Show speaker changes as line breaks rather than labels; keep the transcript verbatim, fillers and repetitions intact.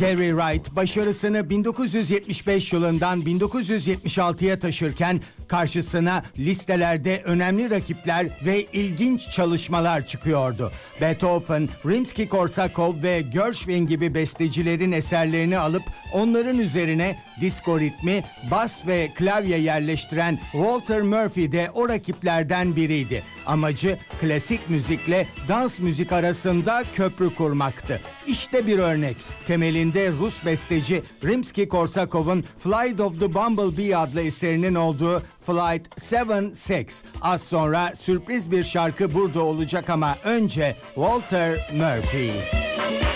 Gary Wright başarısını bin dokuz yüz yetmiş beş yılından bin dokuz yüz yetmiş altıya taşırken karşısına listelerde önemli rakipler ve ilginç çalışmalar çıkıyordu. Beethoven, Rimski-Korsakov ve Gershwin gibi bestecilerin eserlerini alıp onların üzerine disko ritmi, bas ve klavye yerleştiren Walter Murphy de o rakiplerden biriydi. Amacı klasik müzikle dans müzik arasında köprü kurmaktı. İşte bir örnek. Temelinde Rus besteci Rimski-Korsakov'un Flight of the Bumblebee adlı eserinin olduğu Flight yedi altı. Az sonra sürpriz bir şarkı burada olacak ama önce Walter Murphy.